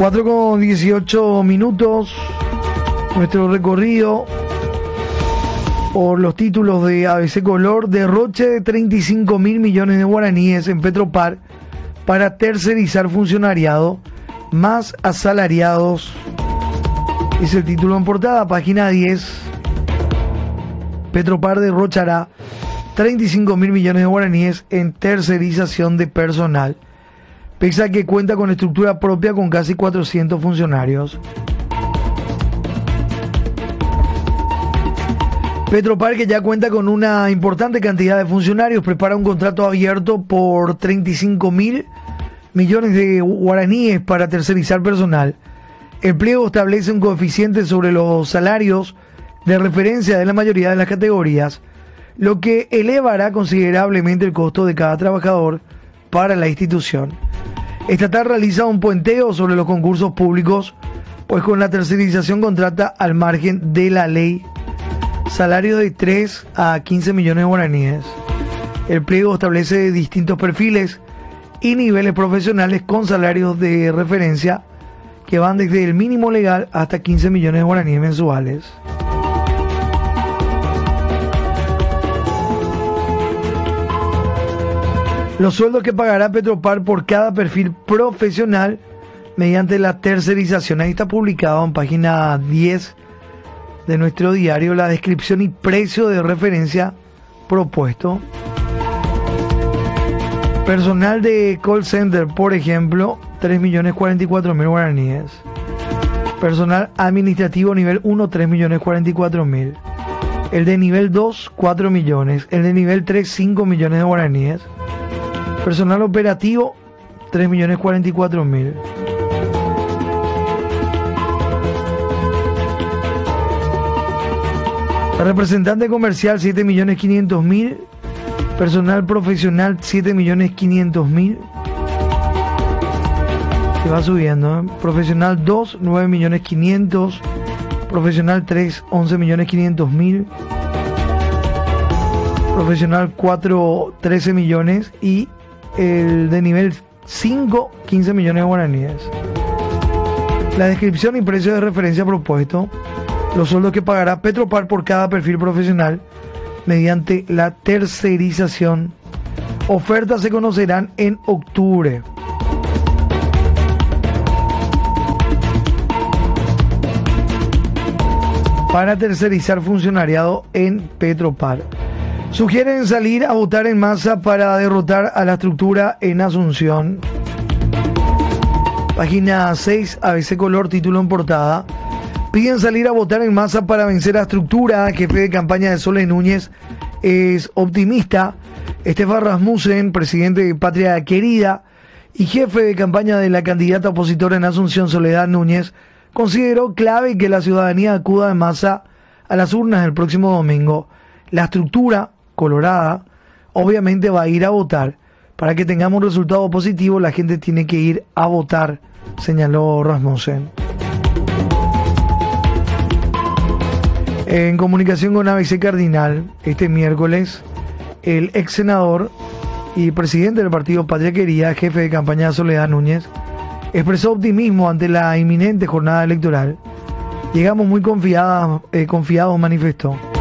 4:18, nuestro recorrido por los títulos de ABC Color. Derroche de 35.000 millones de guaraníes en Petropar para tercerizar funcionariado más asalariados. Es el título en portada, página 10. Petropar derrochará 35.000 millones de guaraníes en tercerización de personal, pese a que cuenta con estructura propia con casi 400 funcionarios. Petropar, que ya cuenta con una importante cantidad de funcionarios, prepara un contrato abierto por 35.000 millones de guaraníes para tercerizar personal. El pliego establece un coeficiente sobre los salarios de referencia de la mayoría de las categorías, lo que elevará considerablemente el costo de cada trabajador para la institución. Estatal realiza un puenteo sobre los concursos públicos, pues con la tercerización contrata al margen de la ley salarios de 3 a 15 millones de guaraníes. El pliego establece distintos perfiles y niveles profesionales con salarios de referencia que van desde el mínimo legal hasta 15 millones de guaraníes mensuales. Los sueldos que pagará Petropar por cada perfil profesional mediante la tercerización. Ahí está publicado en página 10 de nuestro diario la descripción y precio de referencia propuesto. Personal de call center, por ejemplo, 3.044.000 guaraníes. Personal administrativo nivel 1, 3.044.000. El de nivel 2, 4 millones. El de nivel 3, 5 millones de guaraníes. Personal operativo, 3.044.000. Representante comercial, 7.500.000. Personal profesional, 7.500.000. Se va subiendo, ¿eh? Profesional 2, 9.500.000. Profesional 3, 11.500.000. Profesional 4, 13 millones. Y el de nivel 5, 15 millones de guaraníes. La descripción y precio de referencia propuesto. Los sueldos que pagará Petropar por cada perfil profesional mediante la tercerización. Ofertas se conocerán en octubre. Para tercerizar funcionariado en Petropar. Sugieren salir a votar en masa para derrotar a la estructura en Asunción. Página 6, ABC Color, título en portada. Piden salir a votar en masa para vencer a estructura. Jefe de campaña de Soledad Núñez es optimista. Estefan Rasmussen, presidente de Patria Querida y jefe de campaña de la candidata opositora en Asunción, Soledad Núñez, consideró clave que la ciudadanía acuda en masa a las urnas el próximo domingo. La estructura colorada obviamente va a ir a votar. Para que tengamos un resultado positivo, la gente tiene que ir a votar, señaló Rasmussen. En comunicación con ABC Cardinal, este miércoles, el ex senador y presidente del partido Patria Querida, jefe de campaña de Soledad Núñez, expresó optimismo ante la inminente jornada electoral. Llegamos muy confiados, manifestó.